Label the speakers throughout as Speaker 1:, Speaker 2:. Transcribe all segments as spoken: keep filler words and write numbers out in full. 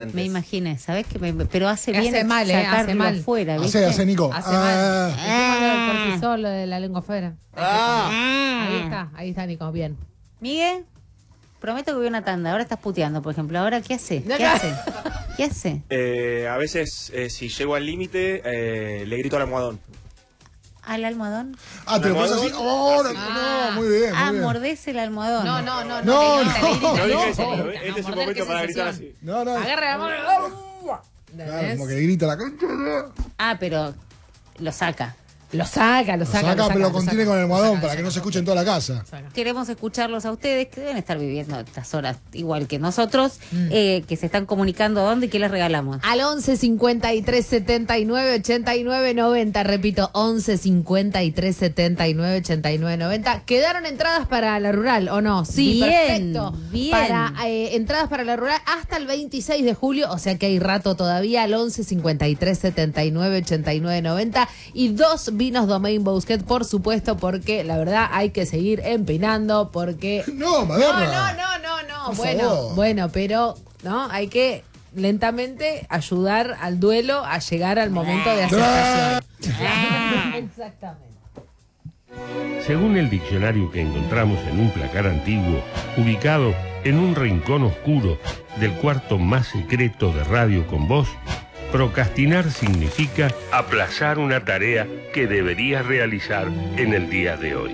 Speaker 1: Me imaginé, ¿sabés? Que me, pero hace bien
Speaker 2: hace mal, eh, hace mal.
Speaker 1: Afuera, ¿viste?
Speaker 3: Hace, hace, Nico.
Speaker 2: Hace
Speaker 3: ah.
Speaker 2: mal. Ah. El cortisol, lo de la lengua afuera.
Speaker 1: Ah.
Speaker 2: Ahí está, ahí está, Nico, bien.
Speaker 1: Miguel, prometo que voy a una tanda. Ahora estás puteando, por ejemplo. ¿Ahora qué hace? ¿Qué hace? ¿Qué hace?
Speaker 4: Eh, a veces, eh, si llego al límite, eh, le grito al almohadón.
Speaker 1: ¿Al almohadón?
Speaker 3: Ah, te lo pones así. Oh, no,
Speaker 2: Ah.
Speaker 3: no, muy bien. Muy
Speaker 1: Ah,
Speaker 3: bien.
Speaker 1: mordés el almohadón.
Speaker 2: No, no, no.
Speaker 3: No,
Speaker 2: No,
Speaker 3: no,
Speaker 2: no.
Speaker 4: No dije eso,
Speaker 2: no,
Speaker 4: pero
Speaker 2: no,
Speaker 4: este es el
Speaker 2: morder,
Speaker 4: momento
Speaker 2: qué
Speaker 4: para gritar
Speaker 2: sensación.
Speaker 4: así.
Speaker 3: No, no.
Speaker 2: Agarra la mano.
Speaker 3: Claro, como que grita la concha. ¿no?
Speaker 1: Ah, pero lo saca.
Speaker 2: Lo saca, lo
Speaker 3: Lo
Speaker 2: saca.
Speaker 3: saca, pero lo contiene con el almohadón
Speaker 2: saca,
Speaker 3: para que no se escuche en toda la casa.
Speaker 2: saca.
Speaker 1: Queremos escucharlos a ustedes, que deben estar viviendo estas horas igual que nosotros,
Speaker 2: Mm.
Speaker 1: eh, que se están comunicando a dónde y qué les regalamos.
Speaker 2: Al once cincuenta y tres setenta y nueve ochenta y nueve noventa, repito, once cincuenta y tres setenta y nueve ochenta y nueve noventa. ¿Quedaron entradas para la rural o no? Sí,
Speaker 1: Bien,
Speaker 2: perfecto.
Speaker 1: bien.
Speaker 2: Para eh, entradas para la rural hasta el veintiséis de julio, o sea que hay rato todavía, al once cincuenta y tres setenta y nueve ochenta y nueve noventa. Y dos vinos Domain Bousquet, por supuesto, porque la verdad hay que seguir empinando, porque...
Speaker 3: No,
Speaker 2: No,
Speaker 3: Maderna.
Speaker 2: no, no, no, no.
Speaker 3: Por
Speaker 2: Bueno,
Speaker 3: favor.
Speaker 2: bueno, pero no, hay que lentamente ayudar al duelo a llegar al momento de aceptación. Exactamente.
Speaker 5: Según el diccionario que encontramos en un placar antiguo, ubicado en un rincón oscuro del cuarto más secreto de Radio con Voz, procrastinar significa aplazar una tarea que deberías realizar en el día de hoy.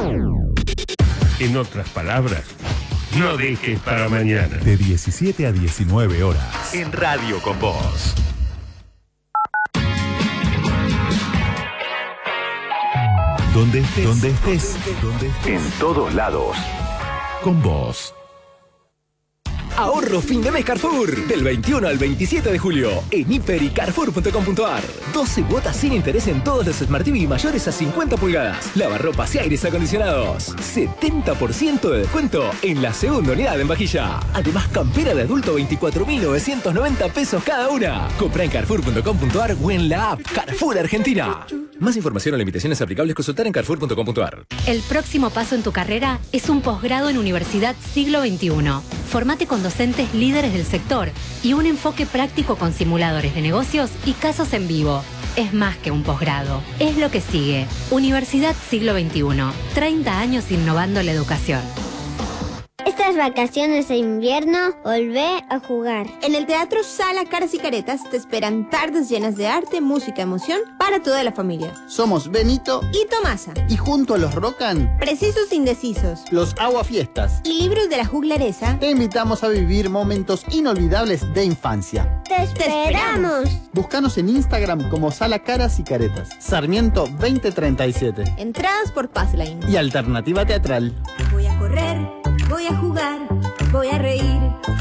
Speaker 5: En otras palabras, no dejes para mañana.
Speaker 6: De diecisiete a diecinueve horas. En Radio con Voz. Donde estés. Donde estés. Donde estés. En todos lados. Con Voz.
Speaker 7: Ahorro fin de mes Carrefour, del veintiuno al veintisiete de julio, en hiper y carrefour punto com punto ar. doce cuotas sin interés en todos los Smart T V mayores a cincuenta pulgadas, lavarropas y aires acondicionados. setenta por ciento de descuento en la segunda unidad en vajilla. Además, campera de adulto veinticuatro mil novecientos noventa pesos cada una. Compra en carrefour punto com punto ar o en la app Carrefour Argentina. Más información o limitaciones aplicables, consultar en carrefour punto com punto ar.
Speaker 8: El próximo paso en tu carrera es un posgrado en Universidad Siglo veintiuno. Formate con docentes líderes del sector y un enfoque práctico con simuladores de negocios y casos en vivo. Es más que un posgrado, es lo que sigue. Universidad Siglo veintiuno. treinta años innovando la educación.
Speaker 9: Estas vacaciones de invierno, volvé a jugar.
Speaker 10: En el Teatro Sala Caras y Caretas te esperan tardes llenas de arte, música, emoción para toda la familia.
Speaker 11: Somos Benito
Speaker 10: y Tomasa.
Speaker 11: Y junto a los Rocan,
Speaker 10: Precisos Indecisos,
Speaker 11: los Aguafiestas
Speaker 10: y Libros de la Juglaresa,
Speaker 11: te invitamos a vivir momentos inolvidables de infancia.
Speaker 9: ¡Te esperamos!
Speaker 11: Búscanos en Instagram como Sala Caras y Caretas. Sarmiento veinte treinta y siete.
Speaker 10: Entradas por Passline.
Speaker 11: Y Alternativa Teatral.
Speaker 10: Voy a correr, voy a jugar, voy a reír.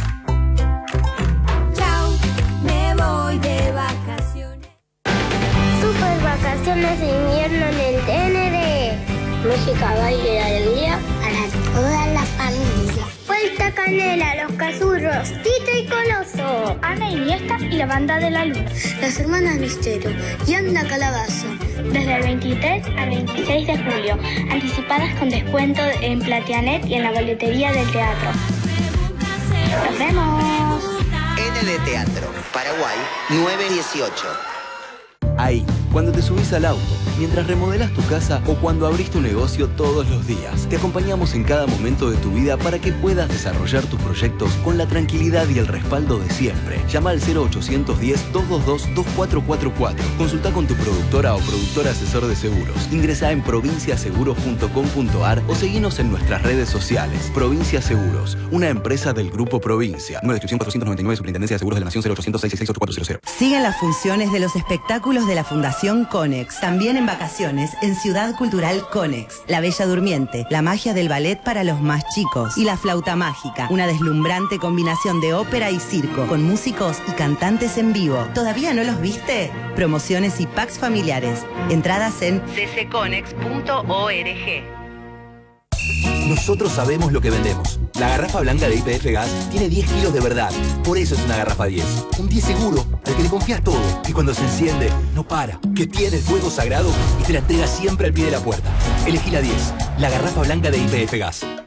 Speaker 10: Chao, me voy de vacaciones.
Speaker 9: Super vacaciones de invierno en el T N D. Música, baile y alegría para toda la familia. Vuelta Canela, Los Cazurros, Tito y Coloso,
Speaker 12: Ana Iniesta y la Banda de la Luz,
Speaker 9: Las Hermanas Misterio y Anda Calabaza.
Speaker 12: desde el veintitrés al veintiséis de julio, anticipadas con descuento en Platianet y en la boletería del teatro. ¡Nos vemos!
Speaker 13: N D Teatro, Paraguay nueve dieciocho.
Speaker 7: Ahí, cuando te subís al auto, mientras remodelás tu casa o cuando abrís tu negocio todos los días. Te acompañamos en cada momento de tu vida para que puedas desarrollar tus proyectos con la tranquilidad y el respaldo de siempre. Llama al cero ochocientos diez, doscientos veintidós, veinticuatro cuarenta y cuatro. Consulta con tu productora o productor asesor de seguros. Ingresá en provincia seguros punto com punto ar o seguinos en nuestras redes sociales. Provincia Seguros, una empresa del Grupo Provincia. Nueva descripción cuatrocientos noventa y nueve, Superintendencia de Seguros de la Nación, cero ochocientos, seiscientos sesenta y seis, ochenta y cuatro cero.
Speaker 14: Siguen las funciones de los espectáculos de la Fundación Conex, también en vacaciones en Ciudad Cultural Conex. La Bella Durmiente, la magia del ballet para los más chicos y la flauta mágica, una deslumbrante combinación de ópera y circo, con músicos y cantantes en vivo. ¿Todavía no los viste? Promociones y packs familiares. Entradas en c c conex punto org.
Speaker 7: Nosotros sabemos lo que vendemos. La garrafa blanca de Y P F Gas tiene diez kilos de verdad. Por eso es una garrafa diez. Un diez seguro, al que le confías todo. Y cuando se enciende, no para. Que tiene el fuego sagrado y te la entrega siempre al pie de la puerta. Elegí la diez, la garrafa blanca de Y P F Gas.